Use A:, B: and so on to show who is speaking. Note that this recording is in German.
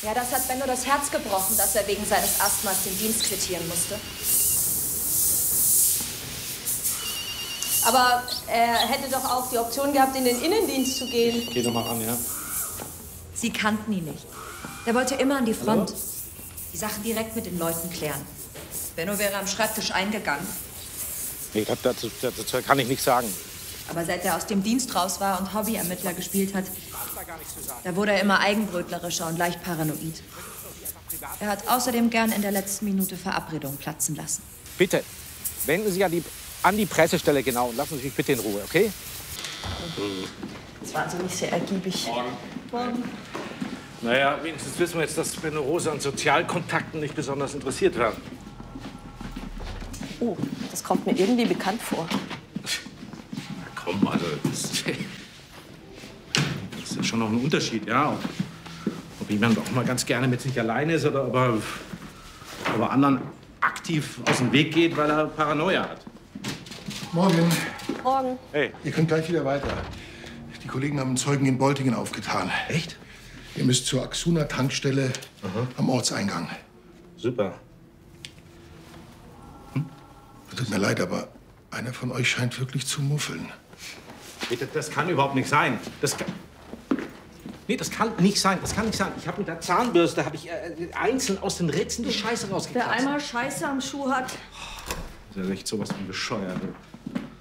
A: Ja, das hat Benno das Herz gebrochen, dass er wegen seines Asthmas den Dienst quittieren musste. Aber er hätte doch auch die Option gehabt, in den Innendienst zu gehen.
B: Ich geh doch mal ran, ja?
A: Sie kannten ihn nicht. Der wollte immer an die Front. Hallo? Die Sachen direkt mit den Leuten klären. Benno wäre am Schreibtisch eingegangen.
B: Nee, dazu kann ich nichts sagen.
A: Aber seit er aus dem Dienst raus war und Hobbyermittler gespielt hat, da wurde er immer eigenbrötlerischer und leicht paranoid. Er hat außerdem gern in der letzten Minute Verabredungen platzen lassen.
B: Bitte, wenden Sie an die Pressestelle genau und lassen Sie mich bitte in Ruhe, okay?
A: Das war also nicht sehr ergiebig. Morgen.
B: Naja, wenigstens wissen wir jetzt, dass Benno Rose an Sozialkontakten nicht besonders interessiert war.
A: Oh, das kommt mir irgendwie bekannt vor.
B: Na komm, also, das ist ja schon noch ein Unterschied, ja. Ob jemand auch mal ganz gerne mit sich alleine ist oder ob er anderen aktiv aus dem Weg geht, weil er Paranoia hat.
C: Morgen.
A: Morgen.
B: Hey.
C: Ihr könnt gleich wieder weiter. Die Kollegen haben einen Zeugen in Boltingen aufgetan.
B: Echt?
C: Ihr müsst zur Axuna-Tankstelle am Ortseingang.
B: Super.
C: Tut mir leid, aber einer von euch scheint wirklich zu muffeln.
B: Das kann überhaupt nicht sein. Nee, das kann nicht sein. Das kann nicht sein. Ich habe mit der Zahnbürste einzeln aus den Ritzen die Scheiße rausgekratzt.
A: Wer einmal Scheiße am Schuh hat.
B: Das ist ja echt sowas von bescheuert.